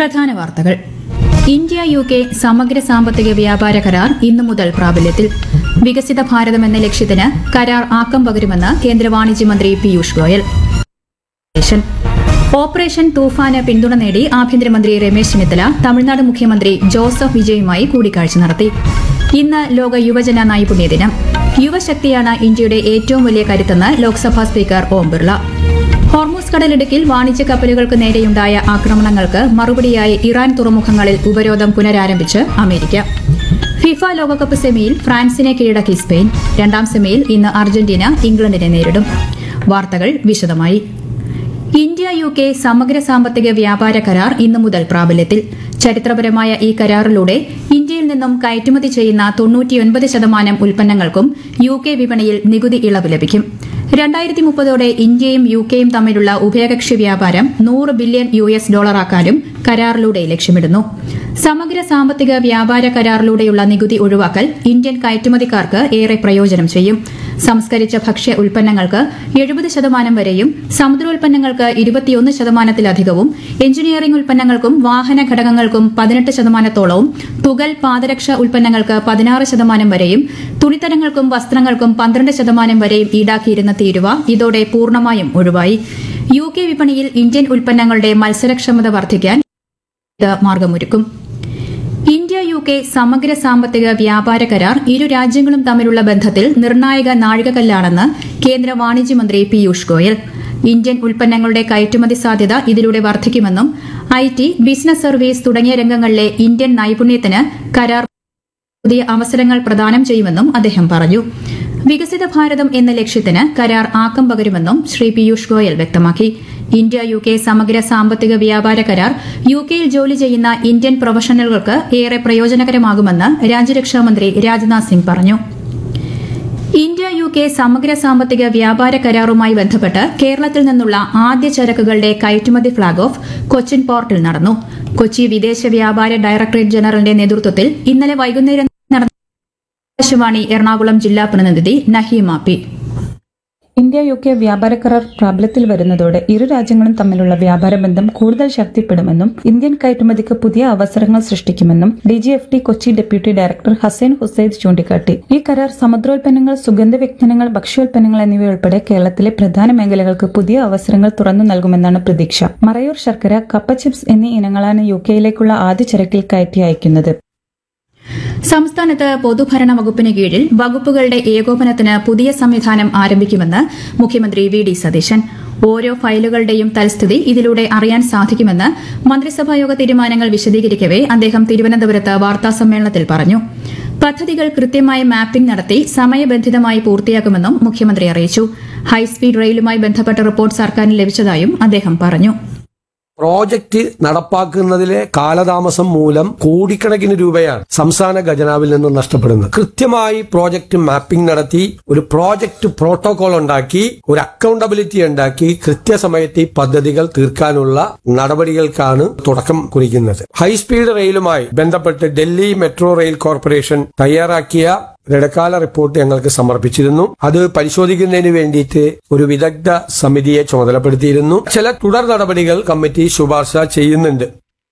പ്രധാന വാർത്തകൾ. India UK സമഗ്ര സാമ്പത്തിക വ്യാപാര കരാർ ഇന്നു മുതൽ പ്രാബല്യത്തിൽ. വികസിത ഭാരതം എന്ന ലക്ഷ്യത്തിന് കരാർ ആക്കം പകരുമെന്ന് കേന്ദ്ര വാണിജ്യമന്ത്രി പീയൂഷ് ഗോയൽ. ഓപ്പറേഷൻ തൂഫാന് പിന്തുണ നേടി ആഭ്യന്തരമന്ത്രി രമേശ് ചെന്നിത്തല തമിഴ്നാട് മുഖ്യമന്ത്രി ജോസഫ് വിജയുമായി കൂടിക്കാഴ്ച നടത്തി. ഇന്ന് ലോക യുവജന നൈപുണ്യ ദിനം. യുവശക്തിയാണ് ഇന്ത്യയുടെ ഏറ്റവും വലിയ കരുത്തെന്ന് ലോക്സഭാ സ്പീക്കർ ഓം ബിർള. ഹോർമൂസ് കടലിടുക്കിൽ വാണിജ്യ കപ്പലുകൾക്ക് നേരെയുണ്ടായ ആക്രമണങ്ങൾക്ക് മറുപടിയായി ഇറാൻ തുറമുഖങ്ങളിൽ ഉപരോധം പുനരാരംഭിച്ച് അമേരിക്ക. ഫിഫ ലോകകപ്പ് സെമിയിൽ ഫ്രാൻസിനെ കീഴടക്കി സ്പെയിൻ. രണ്ടാം സെമിയിൽ ഇന്ന് അർജന്റീന ഇംഗ്ലണ്ടിനെ നേരിടും. വാർത്തകൾ വിശദമായി. ഇന്ത്യ UK സമഗ്ര സാമ്പത്തിക വ്യാപാര കരാർ ഇന്നു മുതൽ പ്രാബല്യത്തിൽ. ചരിത്രപരമായ ഈ കരാറിലൂടെ ഇന്ത്യയിൽ നിന്നും കയറ്റുമതി ചെയ്യുന്ന 99% ഉൽപ്പന്നങ്ങൾക്കും UK വിപണിയിൽ നികുതി ഇളവ് ലഭിക്കും. 2030ഓടെ ഇന്ത്യയും UKയും തമ്മിലുള്ള ഉഭയകക്ഷി വ്യാപാരം $100 ബില്യൺ ആക്കാനും കരാറിലൂടെ ലക്ഷ്യമിടുന്നു. സമഗ്ര സാമ്പത്തിക വ്യാപാര കരാറിലൂടെയുള്ള നികുതി ഒഴിവാക്കൽ ഇന്ത്യൻ കയറ്റുമതിക്കാർക്ക് ഏറെ പ്രയോജനം ചെയ്യും. സംസ്കരിച്ച ഭക്ഷ്യ ഉൽപ്പന്നങ്ങൾക്ക് 70% വരെയും സമുദ്രോൽപ്പന്നങ്ങൾക്ക് 21%-ലധികവും എഞ്ചിനീയറിംഗ് ഉൽപ്പന്നങ്ങൾക്കും വാഹന ഘടകങ്ങൾക്കും 18%-ഓളവും തുകൽ പാദരക്ഷ ഉൽപ്പന്നങ്ങൾക്ക് 16% വരെയും തുണിത്തരങ്ങൾക്കും വസ്ത്രങ്ങൾക്കും 12% വരെയും ഈടാക്കിയിരുന്ന തീരുവ ഇതോടെ പൂർണ്ണമായും ഒഴിവായി. UK വിപണിയിൽ ഇന്ത്യൻ ഉൽപ്പന്നങ്ങളുടെ മത്സരക്ഷമത വർദ്ധിക്കാൻ ഇത് മാർഗമൊരുക്കും. ഇന്ത്യ UK സമഗ്ര സാമ്പത്തിക വ്യാപാര കരാർ ഇരു രാജ്യങ്ങളും തമ്മിലുള്ള ബന്ധത്തിൽ നിർണായക നാഴികക്കല്ലാണെന്ന് കേന്ദ്ര വാണിജ്യമന്ത്രി പീയൂഷ് ഗോയൽ. ഇന്ത്യൻ ഉൽപ്പന്നങ്ങളുടെ കയറ്റുമതി സാധ്യത ഇതിലൂടെ വർദ്ധിക്കുമെന്നും IT, ബിസിനസ് സർവീസ് തുടങ്ങിയ രംഗങ്ങളിലെ ഇന്ത്യൻ നൈപുണ്യത്തിന് കരാർ പുതിയ അവസരങ്ങൾ പ്രദാനം ചെയ്യുമെന്നും അദ്ദേഹം പറഞ്ഞു. വികസിത ഭാരതം എന്ന ലക്ഷ്യത്തിന് കരാർ ആക്കം പകരുമെന്നും ശ്രീ പീയൂഷ് ഗോയൽ വ്യക്തമാക്കി. ഇന്ത്യ UK സമഗ്ര സാമ്പത്തിക വ്യാപാര കരാർ UKയിൽ ജോലി ചെയ്യുന്ന ഇന്ത്യൻ പ്രൊഫഷണലുകൾക്ക് ഏറെ പ്രയോജനകരമാകുമെന്ന് രാജ്യരക്ഷാമന്ത്രി രാജ്നാഥ് സിംഗ് പറഞ്ഞു. ഇന്ത്യ UK സമഗ്ര സാമ്പത്തിക വ്യാപാര കരാറുമായി ബന്ധപ്പെട്ട് കേരളത്തിൽ നിന്നുള്ള ആദ്യ ചരക്കുകളുടെ കയറ്റുമതി ഫ്ളാഗ് ഓഫ് കൊച്ചിൻ പോർട്ടിൽ നടന്നു. കൊച്ചി വിദേശ വ്യാപാര ഡയറക്ടറേറ്റ് ജനറലിന്റെ നേതൃത്വത്തിൽ ഇന്നലെ വൈകുന്നേരം നടന്ന ആകാശവാണി എറണാകുളം ജില്ലാ പ്രതിനിധി നഹീമ പി. ഇന്ത്യ UK വ്യാപാര കരാർ പ്രാബല്യത്തിൽ വരുന്നതോടെ ഇരു രാജ്യങ്ങളും തമ്മിലുള്ള വ്യാപാര ബന്ധം കൂടുതൽ ശക്തിപ്പെടുമെന്നും ഇന്ത്യൻ കയറ്റുമതിക്ക് പുതിയ അവസരങ്ങൾ സൃഷ്ടിക്കുമെന്നും DGFT Kochi deputy director Hussain ഹുസൈദ് ചൂണ്ടിക്കാട്ടി. ഈ കരാർ സമുദ്രോൽപ്പന്നങ്ങൾ, സുഗന്ധവ്യഞ്ജനങ്ങൾ, ഭക്ഷ്യോൽപ്പന്നങ്ങൾ എന്നിവയുൾപ്പെടെ കേരളത്തിലെ പ്രധാന മേഖലകൾക്ക് പുതിയ അവസരങ്ങൾ തുറന്നു നൽകുമെന്നാണ് പ്രതീക്ഷ. മറയൂർ ശർക്കര, കപ്പ ചിപ്സ് എന്നീ ഇനങ്ങളാണ് UKയിലേക്കുള്ള ആദ്യ ചരക്കിൽ കയറ്റി അയക്കുന്നത്. സംസ്ഥാനത്ത് പൊതുഭരണ വകുപ്പിന് കീഴിൽ വകുപ്പുകളുടെ ഏകോപനത്തിന് പുതിയ സംവിധാനം ആരംഭിക്കുമെന്ന് മുഖ്യമന്ത്രി VD സതീശൻ. ഓരോ ഫയലുകളുടെയും തൽസ്ഥിതി ഇതിലൂടെ അറിയാൻ സാധിക്കുമെന്ന് മന്ത്രിസഭായോഗ തീരുമാനങ്ങൾ വിശദീകരിക്കവെ അദ്ദേഹം തിരുവനന്തപുരത്ത് വാർത്താസമ്മേളനത്തിൽ പറഞ്ഞു. പദ്ധതികൾ കൃത്യമായ മാപ്പിംഗ് നടത്തി സമയബന്ധിതമായി പൂർത്തിയാക്കുമെന്നും മുഖ്യമന്ത്രി അറിയിച്ചു. ഹൈസ്പീഡ് റെയിലുമായി ബന്ധപ്പെട്ട റിപ്പോർട്ട് സർക്കാരിന് ലഭിച്ചതായും അദ്ദേഹം പറഞ്ഞു. പ്രോജക്റ്റ് നടപ്പാക്കുന്നതിലെ കാലതാമസം മൂലം കോടിക്കണക്കിന് രൂപയാണ് സംസ്ഥാന ഖജനാവിൽ നിന്ന് നഷ്ടപ്പെടുന്നത്. കൃത്യമായി പ്രോജക്റ്റ് മാപ്പിംഗ് നടത്തി ഒരു പ്രോജക്റ്റ് പ്രോട്ടോകോൾ ഉണ്ടാക്കി ഒരു അക്കൌണ്ടബിലിറ്റി ഉണ്ടാക്കി കൃത്യസമയത്ത് ഈ പദ്ധതികൾ തീർക്കാനുള്ള നടപടികൾക്കാണ് തുടക്കം കുറിക്കുന്നത്. ഹൈസ്പീഡ് റെയിലുമായി ബന്ധപ്പെട്ട് ഡൽഹി മെട്രോ റെയിൽ കോർപ്പറേഷൻ തയ്യാറാക്കിയ ഇടക്കാല റിപ്പോർട്ട് ഞങ്ങൾക്ക് സമർപ്പിച്ചിരുന്നു. അത് പരിശോധിക്കുന്നതിന് വേണ്ടിയിട്ട് ഒരു വിദഗ്ധ സമിതിയെ ചുമതലപ്പെടുത്തിയിരുന്നു. ചില തുടർ നടപടികൾ കമ്മിറ്റി ശുപാർശ ചെയ്യുന്നുണ്ട്.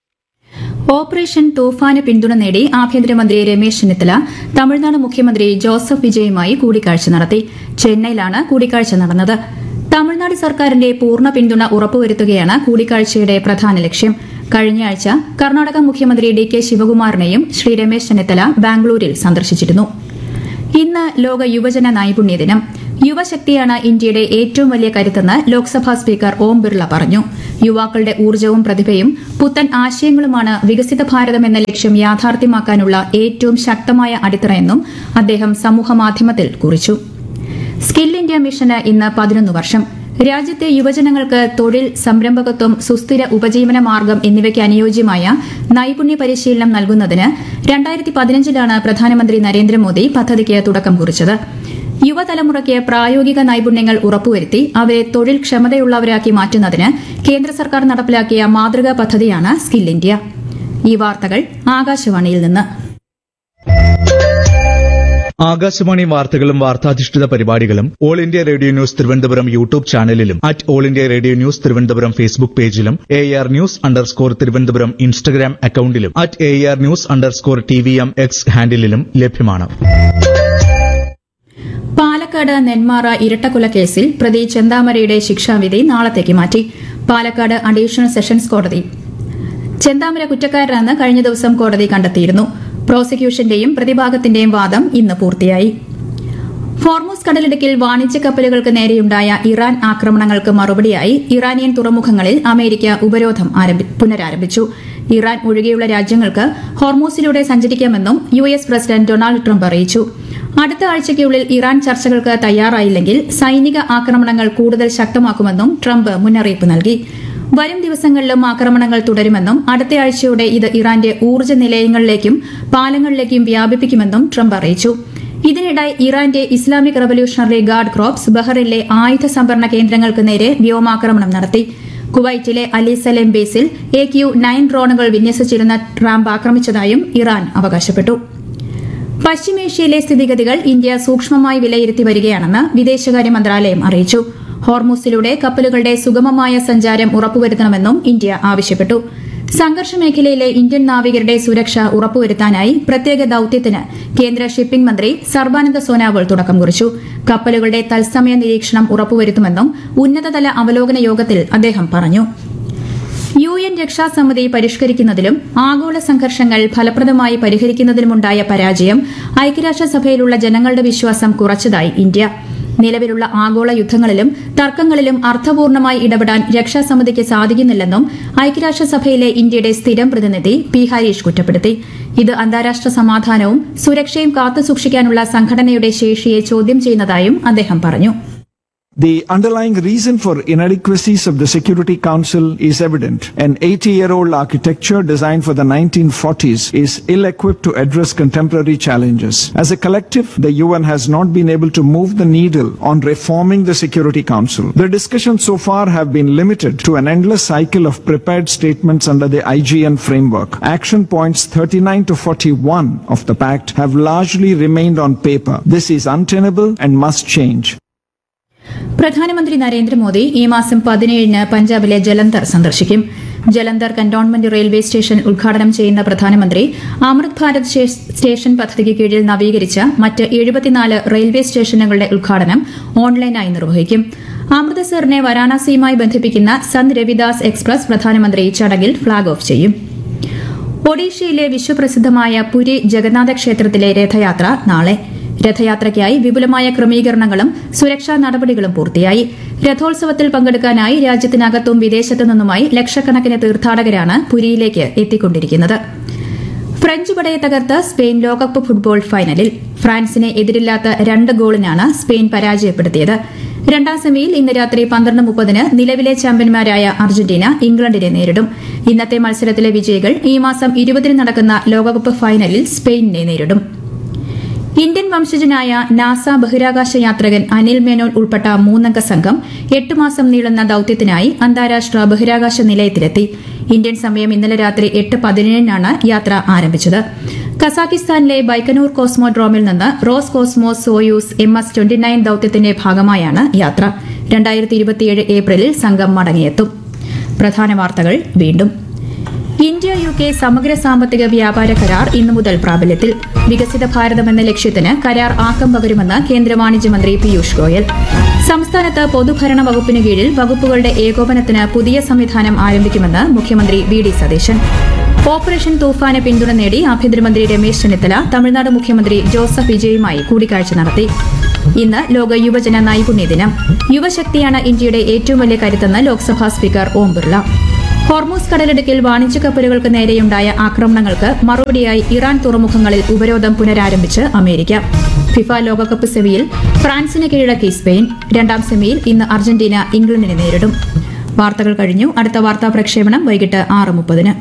ഓപ്പറേഷൻ തൂഫാന് പിന്തുണ നേടി ആഭ്യന്തരമന്ത്രി രമേശ് ചെന്നിത്തല തമിഴ്നാട് മുഖ്യമന്ത്രി ജോസഫ് വിജയുമായി കൂടിക്കാഴ്ച നടത്തി. ചെന്നൈയിലാണ് കൂടിക്കാഴ്ച നടന്നത്. തമിഴ്നാട് സർക്കാരിന്റെ പൂർണ്ണ പിന്തുണ ഉറപ്പുവരുത്തുകയാണ് കൂടിക്കാഴ്ചയുടെ പ്രധാന ലക്ഷ്യം. കഴിഞ്ഞയാഴ്ച കർണാടക മുഖ്യമന്ത്രി DK ശിവകുമാറിനെയും ശ്രീ രമേശ് ചെന്നിത്തല ബാംഗ്ലൂരിൽ സന്ദർശിച്ചിരുന്നു. ഇന്ന് ലോക യുവജന നൈപുണ്യ ദിനം. യുവശക്തിയാണ് ഇന്ത്യയുടെ ഏറ്റവും വലിയ കരുത്തെന്ന് ലോക്സഭാ സ്പീക്കർ ഓം ബിർള പറഞ്ഞു. യുവാക്കളുടെ ഊർജ്ജവും പ്രതിഭയും പുത്തൻ ആശയങ്ങളുമാണ് വികസിത ഭാരതം എന്ന ലക്ഷ്യം യാഥാർത്ഥ്യമാക്കാനുള്ള ഏറ്റവും ശക്തമായ അടിത്തറയെന്നും അദ്ദേഹം സമൂഹമാധ്യമത്തിൽ കുറിച്ചു. സ്കിൽ ഇന്ത്യ മിഷന് ഇന്ന് 11 വർഷം. രാജ്യത്തെ യുവജനങ്ങൾക്ക് തൊഴിൽ, സംരംഭകത്വം, സുസ്ഥിര ഉപജീവന മാർഗം എന്നിവയ്ക്ക് അനുയോജ്യമായ നൈപുണ്യ പരിശീലനം നൽകുന്നതിന് 2015ലാണ് പ്രധാനമന്ത്രി നരേന്ദ്രമോദി പദ്ധതിക്ക് തുടക്കം കുറിച്ചത്. യുവതലമുറയ്ക്ക് പ്രായോഗിക നൈപുണ്യങ്ങൾ ഉറപ്പുവരുത്തി അവരെ തൊഴിൽ ക്ഷമതയുള്ളവരാക്കി മാറ്റുന്നതിന് കേന്ദ്ര സർക്കാർ നടപ്പിലാക്കിയ മാതൃകാ പദ്ധതിയാണ് സ്കിൽ ഇന്ത്യ. ഈ വാർത്തകൾ ആകാശവാണിയിൽ നിന്ന്. ആകാശവാണി വാർത്തകളും വാർത്താധിഷ്ഠിത പരിപാടികളും all India radio news Thiruvananthapuram YouTube ചാനലിലും all India radio news Thiruvananthapuram Facebook പേജിലും AR News_ തിരുവനന്തപുരം ഇൻസ്റ്റഗ്രാം അക്കൌണ്ടിലും AR News_TVM X ഹാൻഡിലും ലഭ്യമാണ്. പാലക്കാട് നെന്മാറ ഇരട്ടക്കൊലക്കേസിൽ പ്രതി ചെന്താമരയുടെ ശിക്ഷാവിധി നാളത്തേക്ക് മാറ്റി. പാലക്കാട് അഡീഷണൽ സെഷൻസ് കോടതി ചെന്താമര കുറ്റക്കാരനെന്ന് കഴിഞ്ഞ ദിവസം കോടതി കണ്ടെത്തിയിരുന്നു. പ്രോസിക്യൂഷന്റെയും പ്രതിഭാഗത്തിന്റെയും വാദം ഇന്ന് പൂർത്തിയായി. ഹോർമൂസ് കടലിടുക്കിൽ വാണിജ്യ കപ്പലുകൾക്ക് നേരെയുണ്ടായ ഇറാൻ ആക്രമണങ്ങൾക്ക് മറുപടിയായി ഇറാനിയൻ തുറമുഖങ്ങളിൽ അമേരിക്ക ഉപരോധം പുനരാരംഭിച്ചു. ഇറാൻ ഒഴികെയുള്ള രാജ്യങ്ങൾക്ക് ഹോർമൂസിലൂടെ സഞ്ചരിക്കാമെന്നും US പ്രസിഡന്റ് ഡൊണാൾഡ് ട്രംപ് അറിയിച്ചു. അടുത്ത ആഴ്ചയ്ക്കുള്ളിൽ ഇറാൻ ചർച്ചകൾക്ക് തയ്യാറായില്ലെങ്കിൽ സൈനിക ആക്രമണങ്ങൾ കൂടുതൽ ശക്തമാക്കുമെന്നും ട്രംപ് മുന്നറിയിപ്പ് നൽകി. വരും ദിവസങ്ങളിലും ആക്രമണങ്ങൾ തുടരുമെന്നും അടുത്തയാഴ്ചയോടെ ഇത് ഇറാന്റെ ഊർജ്ജ നിലയങ്ങളിലേക്കും പാലങ്ങളിലേക്കും വ്യാപിപ്പിക്കുമെന്നും ട്രംപ് അറിയിച്ചു. ഇതിനിടെ ഇറാന്റെ ഇസ്ലാമിക് റവല്യൂഷണറി ഗാർഡ് ക്രോപ്സ് ബഹ്റിനിലെ ആയുധ സംഭരണ കേന്ദ്രങ്ങൾക്ക് നേരെ വ്യോമാക്രമണം നടത്തി. കുവൈറ്റിലെ അലി സലേം ബേസിൽ AQ-9 ഡ്രോണുകൾ വിന്യസിച്ചിരുന്ന ട്രാംപ് ആക്രമിച്ചതായും ഇറാൻ അവകാശപ്പെട്ടു. പശ്ചിമേഷ്യയിലെ സ്ഥിതിഗതികൾ ഇന്ത്യ സൂക്ഷ്മമായി വിലയിരുത്തി വരികയാണെന്ന് വിദേശകാര്യ മന്ത്രാലയം അറിയിച്ചു. ഹോർമൂസിലൂടെ കപ്പലുകളുടെ സുഗമമായ സഞ്ചാരം ഉറപ്പുവരുത്തണമെന്നും ഇന്ത്യ ആവശ്യപ്പെട്ടു. സംഘർഷ മേഖലയിലെ ഇന്ത്യൻ നാവികരുടെ സുരക്ഷ ഉറപ്പുവരുത്താനായി പ്രത്യേക ദൌത്യത്തിന് കേന്ദ്ര ഷിപ്പിംഗ് മന്ത്രി സർബാനന്ദ സോനോവാൾ തുടക്കം കുറിച്ചു. കപ്പലുകളുടെ തത്സമയ നിരീക്ഷണം ഉറപ്പുവരുത്തുമെന്നും ഉന്നതതല അവലോകന യോഗത്തിൽ അദ്ദേഹം പറഞ്ഞു. UN രക്ഷാസമിതി പരിഷ്കരിക്കുന്നതിലും ആഗോള സംഘർഷങ്ങൾ ഫലപ്രദമായി പരിഹരിക്കുന്നതിലുമുണ്ടായ പരാജയം ഐക്യരാഷ്ട്രസഭയിലുള്ള ജനങ്ങളുടെ വിശ്വാസം കുറച്ചതായി ഇന്ത്യ. നിലവിലുള്ള ആഗോള യുദ്ധങ്ങളിലും തർക്കങ്ങളിലും അർത്ഥപൂർണമായി ഇടപെടാൻ രക്ഷാസമിതിക്ക് സാധിക്കുന്നില്ലെന്നും ഐക്യരാഷ്ട്രസഭയിലെ ഇന്ത്യയുടെ സ്ഥിരം പ്രതിനിധി P. ഹരീഷ് കുറ്റപ്പെടുത്തി. ഇത് അന്താരാഷ്ട്ര സമാധാനവും സുരക്ഷയും കാത്തുസൂക്ഷിക്കാനുള്ള സംഘടനയുടെ ശേഷിയെ ചോദ്യം ചെയ്യുന്നതായും അദ്ദേഹം പറഞ്ഞു. The underlying reason for inadequacies of the Security Council is evident. An 80-year-old architecture designed for the 1940s is ill-equipped to address contemporary challenges. As a collective, the UN has not been able to move the needle on reforming the Security Council. The discussions so far have been limited to an endless cycle of prepared statements under the IGN framework. Action points 39 to 41 of the pact have largely remained on paper. This is untenable and must change. പ്രധാനമന്ത്രി നരേന്ദ്രമോദി ഈ മാസം 17-ന് പഞ്ചാബിലെ ജലന്ധർ സന്ദർശിക്കും. Jalandhar cantonment railway station ഉദ്ഘാടനം ചെയ്യുന്ന പ്രധാനമന്ത്രി അമൃത് Bharat station പദ്ധതിക്ക് കീഴിൽ നവീകരിച്ച മറ്റ് 74 റെയിൽവേ സ്റ്റേഷനുകളുടെ ഉദ്ഘാടനം ഓൺലൈനായി നിർവഹിക്കും. അമൃത്സറിനെ വാരാണസിയുമായി ബന്ധിപ്പിക്കുന്ന സന്ത് രവിദാസ് എക്സ്പ്രസ് പ്രധാനമന്ത്രി ചടങ്ങിൽ ഫ്ളാഗ് ഓഫ് ചെയ്യും. ഒഡീഷയിലെ വിശ്വപ്രസിദ്ധമായ പുരി ജഗന്നാഥ ക്ഷേത്രത്തിലെ രഥയാത്ര നാളെ. രഥയാത്രയ്ക്കായി വിപുലമായ ക്രമീകരണങ്ങളും സുരക്ഷാ നടപടികളും പൂർത്തിയായി. രഥോത്സവത്തിൽ പങ്കെടുക്കാനായി രാജ്യത്തിനകത്തും വിദേശത്തു നിന്നുമായി ലക്ഷക്കണക്കിന് തീർത്ഥാടകരാണ് പുരിയിലേക്ക് എത്തിക്കൊണ്ടിരിക്കുന്നത്. ഫ്രഞ്ച് പടയെ തകർത്ത് സ്പെയിൻ ലോകകപ്പ് ഫുട്ബോൾ ഫൈനലിൽ. ഫ്രാൻസിനെ എതിരില്ലാത്ത 2 ഗോളിനാണ് സ്പെയിൻ പരാജയപ്പെടുത്തിയത്. രണ്ടാം സെമിയിൽ ഇന്ന് രാത്രി 12:30-ന് നിലവിലെ ചാമ്പ്യന്മാരായ അർജന്റീന ഇംഗ്ലണ്ടിനെ നേരിടും. ഇന്നത്തെ മത്സരത്തിലെ വിജയികൾ ഈ മാസം 20-ന് നടക്കുന്ന ലോകകപ്പ് ഫൈനലിൽ സ്പെയിനിനെ നേരിടും. ഇന്ത്യൻ വംശജനായ നാസ ബഹിരാകാശ യാത്രികൻ അനിൽ മേനോൻ ഉൾപ്പെട്ട 3-അംഗ സംഘം 8 മാസം നീളുന്ന ദൌത്യത്തിനായി അന്താരാഷ്ട്ര ബഹിരാകാശ നിലയത്തിലെത്തി. ഇന്ത്യൻ സമയം ഇന്നലെ രാത്രി 8:17-നാണ് യാത്ര ആരംഭിച്ചത്. കസാഖിസ്ഥാനിലെ ബൈക്കനൂർ കോസ്മോഡ്രോമിൽ നിന്ന് റോസ് കോസ്മോസ് സോയൂസ് MS-29 ദൌത്യത്തിന്റെ ഭാഗമായാണ് യാത്ര. 2027 ഏപ്രിലിൽ സംഘം മടങ്ങിയെത്തും. പ്രധാന വാർത്തകൾ വീണ്ടും. ഇന്ത്യ UK സമഗ്ര സാമ്പത്തിക വ്യാപാര കരാർ ഇന്നു മുതൽ പ്രാബല്യത്തിൽ. വികസിത ഭാരതമെന്ന ലക്ഷ്യത്തിന് കരാർ ആക്കം പകരുമെന്ന് കേന്ദ്ര വാണിജ്യമന്ത്രി പീയൂഷ് ഗോയൽ. സംസ്ഥാനത്ത് പൊതുഭരണ വകുപ്പിന് കീഴിൽ വകുപ്പുകളുടെ ഏകോപനത്തിന് പുതിയ സംവിധാനം ആരംഭിക്കുമെന്ന് മുഖ്യമന്ത്രി VD സതീശൻ. ഓപ്പറേഷൻ തൂഫാന് പിന്തുണ നേടി ആഭ്യന്തരമന്ത്രി രമേശ് ചെന്നിത്തല തമിഴ്നാട് മുഖ്യമന്ത്രി ജോസഫ് വിജയുമായി കൂടിക്കാഴ്ച നടത്തി. ഇന്ന് ലോക യുവജന നൈപുണ്യ ദിനം. യുവശക്തിയാണ് ഇന്ത്യയുടെ ഏറ്റവും വലിയ കരുത്തെന്ന് ലോക്സഭാ സ്പീക്കർ ഓം ബിർള. ഹോർമൂസ് കടലിടുക്കിൽ വാണിജ്യ കപ്പലുകൾക്ക് നേരെയുണ്ടായ ആക്രമണങ്ങൾക്ക് മറുപടിയായി ഇറാൻ തുറമുഖങ്ങളിൽ ഉപരോധം പുനരാരംഭിച്ച് അമേരിക്ക. ഫിഫ ലോകകപ്പ് സെമിയിൽ ഫ്രാൻസിനെ കീഴടക്കി സ്പെയിൻ. രണ്ടാം സെമിയിൽ ഇന്ന് അർജന്റീന ഇംഗ്ലണ്ടിനെ നേരിടും. വാർത്തകൾ കഴിഞ്ഞു. അടുത്ത വാർത്താ പ്രക്ഷേപണം വൈകിട്ട് 6:30-ന്.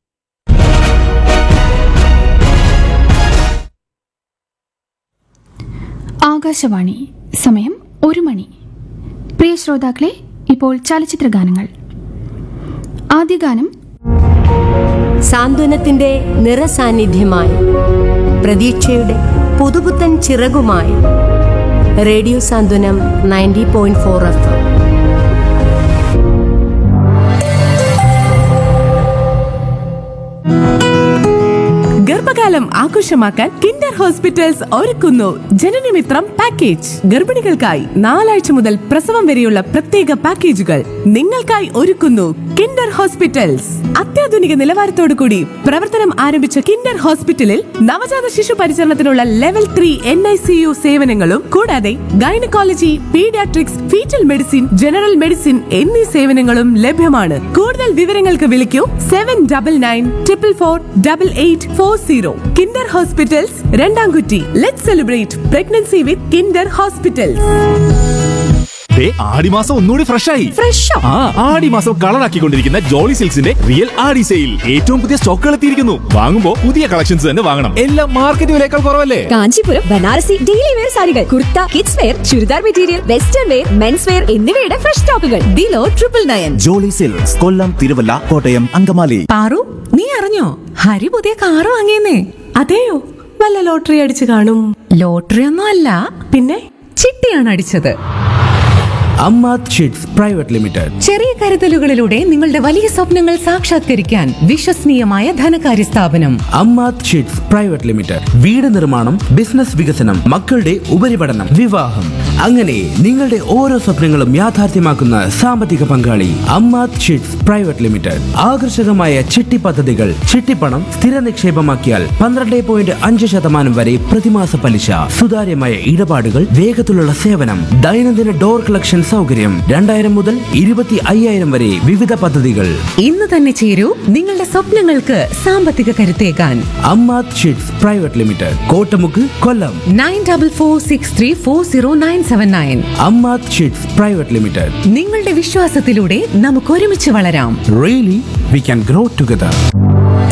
ആകാശവാണി. സമയം 1 മണി. പ്രിയ ശ്രോതാക്കളെ, ഇപ്പോൾ ചലച്ചിത്ര ഗാനങ്ങൾ. ആദ്യ ഗാനം സാന്ത്വനത്തിന്റെ നിറസാന്നിധ്യമായി, പ്രതീക്ഷയുടെ പുതുപുത്തൻ ചിറകുമായി റേഡിയോ സാന്ത്വനം 90.4 FM. ഗർഭകാലം ആഘോഷമാക്കാൻ കിൻഡർ ഹോസ്പിറ്റൽസ് ഒരുക്കുന്നു ജനനമിത്രം പാക്കേജ്. ഗർഭിണികൾക്കായി 4 ആഴ്ച മുതൽ പ്രസവം വരെയുള്ള പ്രത്യേക പാക്കേജുകൾ നിങ്ങൾക്കായി ഒരുക്കുന്നു കിൻഡർ ഹോസ്പിറ്റൽസ്. അത്യാധുനിക നിലവാരത്തോടു കൂടി പ്രവർത്തനം ആരംഭിച്ച കിൻഡർ ഹോസ്പിറ്റലിൽ നവജാത ശിശു പരിചരണത്തിനുള്ള ലെവൽ 3 NICU സേവനങ്ങളും കൂടാതെ gynaecology, paediatrics, fetal medicine, general medicine എന്നീ സേവനങ്ങളും ലഭ്യമാണ്. കൂടുതൽ വിവരങ്ങൾക്ക് വിളിക്കൂ 7944448840. Kinder hospitals, രണ്ടാംകുറ്റി. Let's celebrate pregnancy with Kinder hospitals. ആടിമാസം ഒന്നുകൂടി ഫ്രഷായി. ആടിമാസം കളറാക്കിക്കൊണ്ടിരിക്കുന്ന ജോളി സിൽക്സിന്റെ റിയൽ ആടി സെയിൽ. ഏറ്റവും പുതിയ സ്റ്റോക്കുകൾ എത്തിയിരിക്കുന്നു. വാങ്ങുമ്പോൾ പുതിയ കളക്ഷൻസ് തന്നെ വാങ്ങണം. എല്ലാം മാർക്കറ്റ് വിലയേക്കാൾ കുറവല്ലേ? കാഞ്ചീപുരം ബനാറസി ഡെയിലി വെയർ സാരികൾ, kurta, kids wear, churidar material, western wear, men's wear എന്നിവയുടെ ഫ്രഷ് സ്റ്റോക്കുകൾ ബിലോ 999. ജോളി സിൽക്സ്, കൊല്ലം, തിരുവല്ല, കോട്ടയം, അങ്കമാലി. പാറു, നീ അറിഞ്ഞോ ഹരി പുതിയ കാറ് വാങ്ങിയെന്നേ? അതെയോ? വല്ല ലോട്ടറി അടിച്ചു കാണും. ലോട്ടറി ഒന്നും അല്ല, പിന്നെ ചിട്ടിയാണ് അടിച്ചത്. Ammath sheets private limited. ചെറിയ കരുതലുകളിലൂടെ നിങ്ങളുടെ വലിയ സ്വപ്നങ്ങൾ സാക്ഷാത്കരിക്കാൻ വിശ്വസനീയമായ ധനകാര്യ സ്ഥാപനം അമ്മാത് ഷീറ്റ്സ് പ്രൈവറ്റ് ലിമിറ്റഡ്. വീട് നിർമ്മാണം, ബിസിനസ് വികസനം, മക്കളുടെ ഉപരിപഠനം, വിവാഹം, അങ്ങനെ നിങ്ങളുടെ ഓരോ സ്വപ്നങ്ങളും യാഥാർത്ഥ്യമാക്കുന്ന സാമ്പത്തിക പങ്കാളി അമ്മാത് ഷീറ്റ്സ് പ്രൈവറ്റ് ലിമിറ്റഡ്. ആകർഷകമായ ചിട്ടി പദ്ധതികൾ, ചിട്ടിപ്പണം സ്ഥിര നിക്ഷേപമാക്കിയാൽ 12.5% വരെ പ്രതിമാസ പലിശ, സുതാര്യമായ ഇടപാടുകൾ, വേഗത്തിലുള്ള സേവനം, ദൈനംദിന ഡോർ കളക്ഷൻ സൗകര്യം, 2000 മുതൽ 25,000 വരെ വിവിധ പദ്ധതികൾ. ഇന്ന് തന്നെ ചേരൂ നിങ്ങളുടെ സ്വപ്നങ്ങൾക്ക് സാമ്പത്തിക കരുത്തേകാൻ. Ammath sheets private limited, Kottamukku, കൊല്ലം. 9446340979. Ammath sheets private limited. നിങ്ങളുടെ വിശ്വാസത്തിലൂടെ നമുക്ക് ഒരുമിച്ച് വളരാം. Really we can grow together.